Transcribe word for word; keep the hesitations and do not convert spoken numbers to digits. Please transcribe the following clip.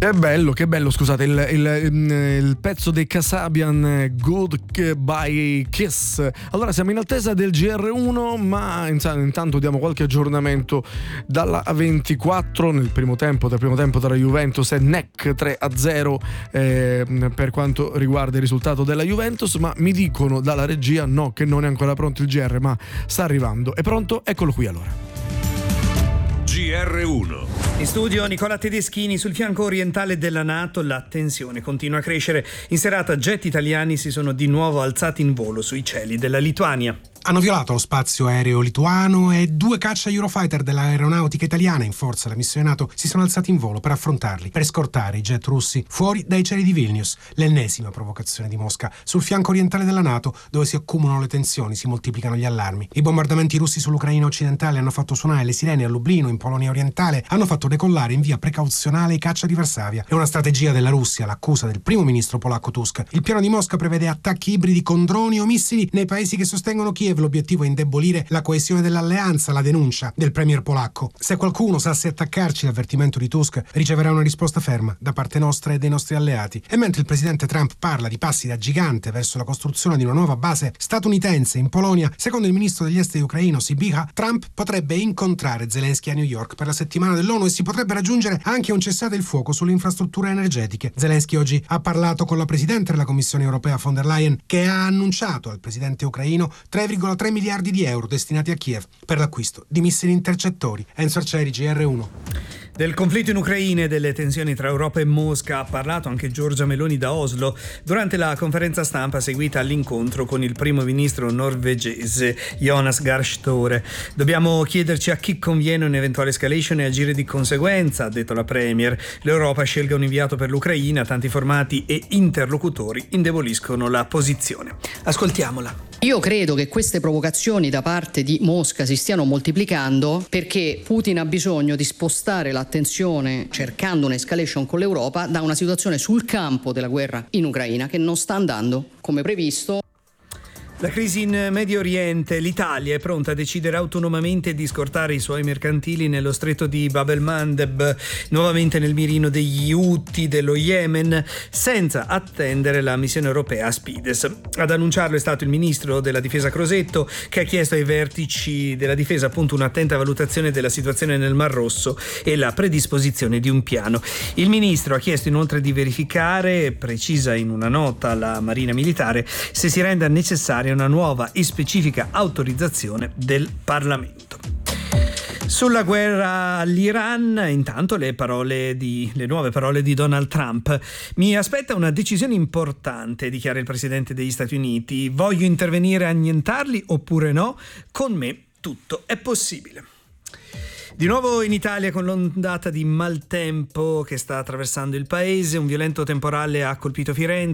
Che bello, che bello, scusate, il, il, il pezzo dei Kasabian, Goodbye Kiss. Allora siamo in attesa del G R uno, ma intanto diamo qualche aggiornamento dalla A ventiquattro. Nel primo tempo, del primo tempo tra Juventus e N E C tre a zero eh, per quanto riguarda il risultato della Juventus, ma mi dicono dalla regia no, che non è ancora pronto il G R, ma sta arrivando. È pronto? Eccolo qui allora. G R uno. In studio Nicola Tedeschini. Sul fianco orientale della NATO la tensione continua a crescere. In serata jet italiani si sono di nuovo alzati in volo sui cieli della Lituania. Hanno violato lo spazio aereo lituano e due caccia Eurofighter dell'aeronautica italiana in forza alla missione NATO si sono alzati in volo per affrontarli, per scortare i jet russi fuori dai cieli di Vilnius. L'ennesima provocazione di Mosca sul fianco orientale della NATO, dove si accumulano le tensioni, si moltiplicano gli allarmi. I bombardamenti russi sull'Ucraina occidentale hanno fatto suonare le sirene a Lublino, in Polonia orientale, hanno fatto decollare in via precauzionale i caccia di Varsavia. È una strategia della Russia, l'accusa del primo ministro polacco Tusk. Il piano di Mosca prevede attacchi ibridi con droni o missili nei paesi che sostengono Kiev. L'obiettivo è indebolire la coesione dell'alleanza, la denuncia del premier polacco. Se qualcuno osasse attaccarci, l'avvertimento di Tusk riceverà una risposta ferma da parte nostra e dei nostri alleati. E mentre il presidente Trump parla di passi da gigante verso la costruzione di una nuova base statunitense in Polonia, secondo il ministro degli esteri ucraino Sybiha, Trump potrebbe incontrare Zelensky a New York per la settimana dell'ONU e si potrebbe raggiungere anche un cessate il fuoco sulle infrastrutture energetiche. Zelensky oggi ha parlato con la presidente della Commissione europea von der Leyen, che ha annunciato al presidente ucraino tre virgola tre miliardi di euro destinati a Kiev per l'acquisto di missili intercettori. Enzo Arcieri, G R uno. Del conflitto in Ucraina e delle tensioni tra Europa e Mosca ha parlato anche Giorgia Meloni da Oslo durante la conferenza stampa seguita all'incontro con il primo ministro norvegese Jonas Gahr Støre. Dobbiamo chiederci a chi conviene un'eventuale escalation e agire di conseguenza, ha detto la premier. L'Europa scelga un inviato per l'Ucraina, tanti formati e interlocutori indeboliscono la posizione. Ascoltiamola. Io credo che queste provocazioni da parte di Mosca si stiano moltiplicando perché Putin ha bisogno di spostare l'attenzione, cercando un'escalation con l'Europa, da una situazione sul campo della guerra in Ucraina che non sta andando come previsto. La crisi in Medio Oriente. L'Italia è pronta a decidere autonomamente di scortare i suoi mercantili nello stretto di Bab el-Mandeb, nuovamente nel mirino degli Houthi dello Yemen, senza attendere la missione europea Aspides. Ad annunciarlo è stato il ministro della difesa Crosetto, che ha chiesto ai vertici della difesa appunto un'attenta valutazione della situazione nel Mar Rosso e la predisposizione di un piano. Il ministro ha chiesto inoltre di verificare, precisa in una nota la Marina Militare, se si renda necessaria una nuova e specifica autorizzazione del Parlamento. Sulla guerra all'Iran, intanto le parole di le nuove parole di Donald Trump. Mi aspetta una decisione importante, dichiara il presidente degli Stati Uniti. Voglio intervenire a annientarli oppure no? Con me tutto è possibile. Di nuovo in Italia con l'ondata di maltempo che sta attraversando il paese, un violento temporale ha colpito Firenze.